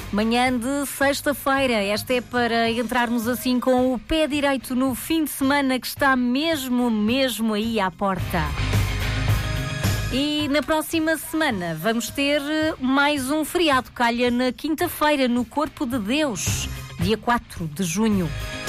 Manhã de sexta-feira, esta é para entrarmos assim com o pé direito no fim de semana que está mesmo aí à porta. E na próxima semana vamos ter mais um feriado, calha na quinta-feira, no Corpo de Deus, dia 4 de junho.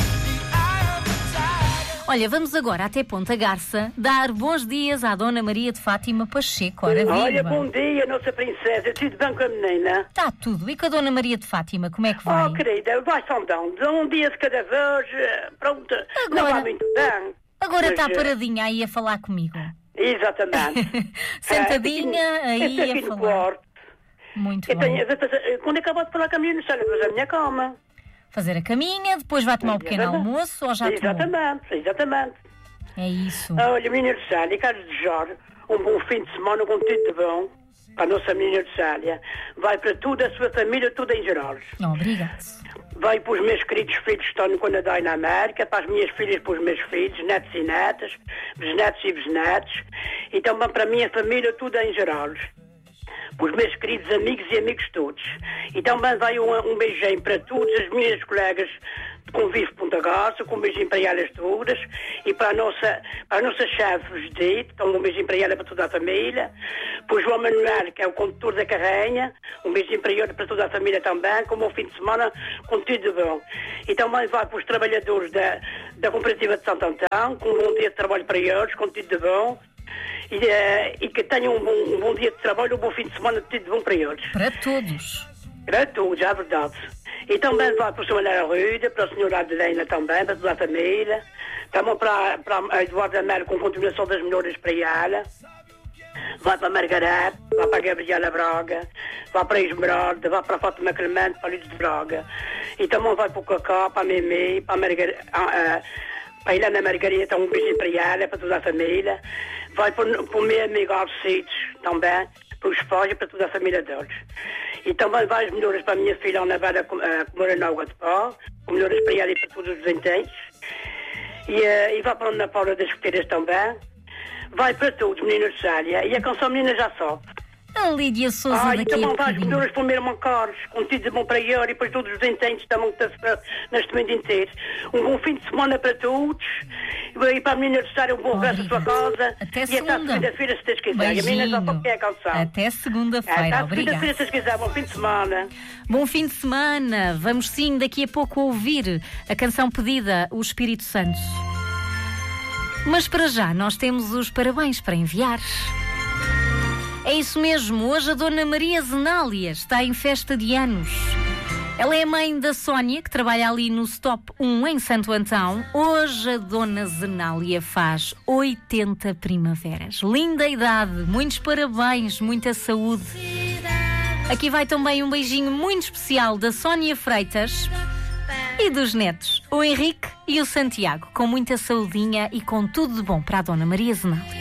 Olha, vamos agora até Ponta Garça dar bons dias à Dona Maria de Fátima Pacheco. Ora, viva. Olha, bom dia, nossa princesa. Tudo bem com a menina? Está tudo. E com a Dona Maria de Fátima, como é que vai? Oh, querida, vai só andando. Um dia de cada vez. Pronto, não vai muito bem. Agora está paradinha aí a falar comigo. Exatamente. Sentadinha aí aqui a falar. No quarto. Muito bem. Quando acabar de falar com a menina, sai fazer a minha cama. Fazer a caminha, depois vai tomar um pequeno almoço ou já tomou? Exatamente. É isso. Olha, menina de Célia, quero desejar um bom fim de semana com tudo de bom para a nossa menina de Célia. Vai para tudo, a sua família, tudo em geral. Obrigado. Vai para os meus queridos filhos que estão no Canadá e na América, para as minhas filhas, para os meus filhos, netos e netas, bisnetos e bisnetos, e também para a minha família, tudo em geral. Os meus queridos amigos e amigos todos. E também vai um beijinho para todas as minhas colegas de convívio de Ponta Garça, com um beijinho para elas todas, e para a nossa chefe Judite, então um beijinho para ela, para toda a família, para o João Manuel, que é o condutor da carrinha, um beijinho para ele, para toda a família também, com um bom fim de semana, com tudo de bom. E também vai para os trabalhadores da Cooperativa de Santo Antão, com um bom dia de trabalho para eles, com tudo de bom. E que tenham um bom dia de trabalho, um bom fim de semana, tudo de bom para eles. Para todos. Para todos, é verdade. E também vai para o Sr. Manuel Arruda, para a Sra. Adelina também, para toda a família. Também para a Eduarda Melo, com continuação das melhoras para ela. Vai para a Margarete, vai para a Gabriela Braga, vai para a Esmeralda, vai para a Fátima Clemente, para a Luz de Braga. E também vai para o Cacá, para a Mimi, para a Margarete. Para a Helena Margarita, um beijinho para ela, para toda a família. Vai para o meu amigo Alcides também, para os pais e para toda a família deles. E também vai as melhoras para a minha filha Ana Vera, que mora na Água de Pó, melhoras para ela e para todos os doentes. E vai para a Ana Paula das Foteiras também. Vai para todos, meninas de Célia. E a canção Menina Já Sobe. A Lídia Souza daqui então a vai as melhoras para o meu irmão Carlos, com tudo de bom para ele e depois todos os doentes também que estão neste momento inteiro. Um bom fim de semana para todos. E para a menina de Célia, um bom resto da sua casa. Até e segunda. até segunda-feira, se Deus quiser. E a menina já sabe o que é a canção. Até segunda-feira, até obrigada. segunda-feira, se Deus quiser. Bom fim de semana. Bom fim de semana. Vamos sim, daqui a pouco, ouvir a canção pedida, O Espírito Santo. Mas para já, nós temos os parabéns para enviar. É isso mesmo, hoje a Dona Maria Zenália está em festa de anos. Ela é a mãe da Sónia, que trabalha ali no Stop 1 em Santo Antão. Hoje a Dona Zenália faz 80 primaveras. Linda idade, muitos parabéns, muita saúde. Aqui vai também um beijinho muito especial da Sónia Freitas e dos netos, o Henrique e o Santiago, com muita saudinha e com tudo de bom para a Dona Maria Zenália.